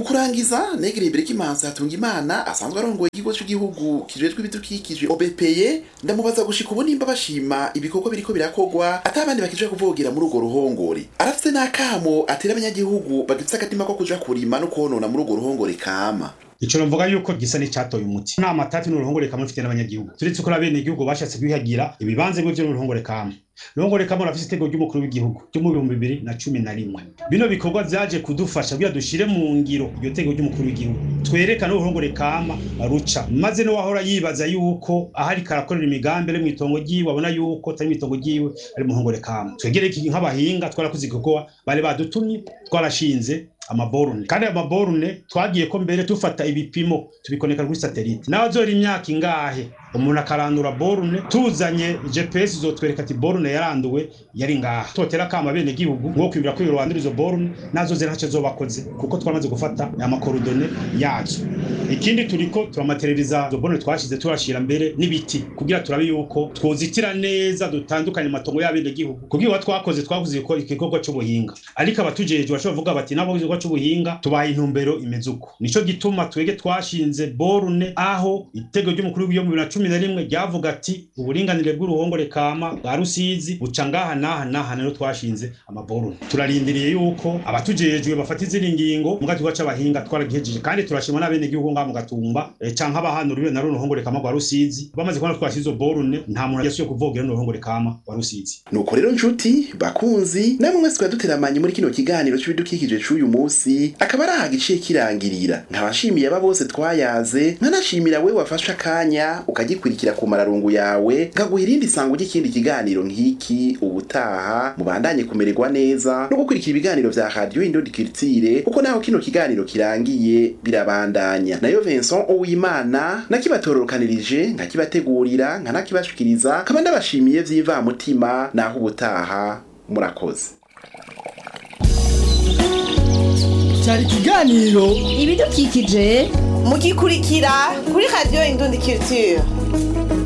kurangiza negere imbere k'imanza hatunga imana asanzwe arongoye ikigo cy'igihugu kijejwe ibidukikije OBPE ndamubaza gushika ubu nimba bashima ibikorwa biriko birakogwa atabandi bakije kuvugira muri urwo ruhongore arafite n'akamo atera abanyagihugu bagifite akatima ko kuja kurima no konona muri urwo ruhongore kama. Ico mvuga yuko gisa n'icatoye umuti nta matati n'uruhongore kamwe mfite n'abanyagihugu turetse ko abene igihugu bashatse kwihagira ibibanze byo n'uruhongore kamwe. Ruhongore kamwe rafise itego ry'umukuru w'igihugu ryo mu 2011 bino bikorwa vyaje kudufasha kugira dushire mu ngiro iyo tego ry'umukuru w'igihugu twerekana uruhongore kama ruca maze no wahora yibaza yuko ahari karakorera imigambi ari mwitongo giwe abona yuko tari mwitongo giwe ari mu ruhongore kama twegereye iki nk'abahinga twarakuze igikorwa bale badutumye twarashinze amaborune kandi amaborune twagiye ko mbere tufata ibipimo tubikoneka kuri satellite nawazora imyaka ingahe umuntu akarandura borune tuzanye GPS zotwereka ati borune yaranduwe yari ngaha totera kama bene gihugu ngo kwibira ko Rwanda izo borune nazo zirahace zobakoze kuko twamaze gufata amakorodone yazo. Ikindi turiko turamaterializa zo borune twashize turashira mbere n'ibiti kugira turabe yuko twozitira neza dutandukanye amatongo y'abene gihugu kugira twakoze ko igikorwa cyo buhinga ariko abatujeje bashobora kuvuga bati nabo igikorwa cyo buhinga tubaye intumbero imezuko nico gituma twege twashinze borune aho itego ry'umukuru w'iyo mu 2011 ryavuga ati uburinganire bw'uruhongore kama bwa Rusizi buca ngaha naha rero twashinze amaborune turarindiriye yuko abatujejwe bafata izindi ngingo mu gati gwaca abahinga twaragihejeje kandi turashima n'abene gihugu ngaha mu Gatumba canke abahanuriwe na ruhongore kama rwa Rusizi bamaze kubona twashizo borune nta muntu yasuye kuvogera n'uruhongore kama rwa Rusizi. Nuko rero nshuti bakunzi namwe mwese twaduteramanye muri kino kiganiro cy'ibidukikije cy'uyu munsi akaba ari ahagiciye kirangirira nkabashimiye aba bose twayaze nkanashimira we wafasha akanya ukagikurikira ku mararungu yawe ngaguha irindi sango ry'ikindi kiganiro nk'iki ubutaha mubandanye kumererwa neza no gukurikira ibiganiro vya Radio Indundi Culture kuko naho kino kiganiro kirangiye birabandanya nayo Vincent Uwimana nakibatororokanirije nkakibategurira nkanakibashikiriza kaba ndabashimiye vyiva mutima naho ubutaha murakoze. Cyari kiganiro ibidukikije mugikurikira kuri Radio Indundi Culture.